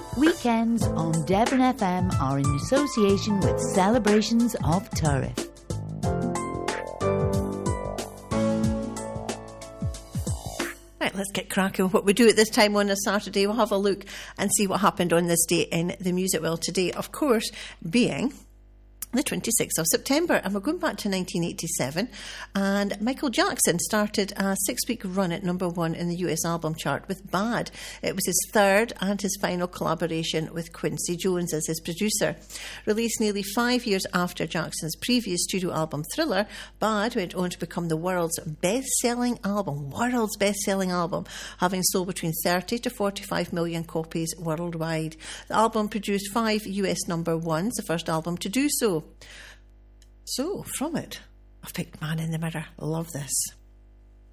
Weekends on Devon FM are in association with Celebrations of Turriff. Right, let's get cracking with what we do at this time on a Saturday. We'll have a look and see what happened on this day in the music world today. Of course, being the 26th of September, and we're going back to 1987, and Michael Jackson started a 6-week run at number 1 in the US album chart with Bad. It was his third and his final collaboration with Quincy Jones as his producer. Released nearly 5 years after Jackson's previous studio album Thriller, Bad went on to become the world's best-selling album, having sold between 30 to 45 million copies worldwide. The album produced 5 US number 1s, the first album to do so. So, from it, I've picked Man in the Mirror. Love this.